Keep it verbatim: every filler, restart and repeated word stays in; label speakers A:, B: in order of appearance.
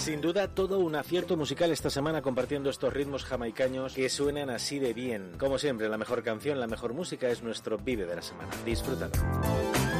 A: Sin duda, todo un acierto musical esta semana compartiendo estos ritmos jamaicanos que suenan así de bien. Como siempre, la mejor canción, la mejor música es nuestro Vive de la semana. Disfrútalo.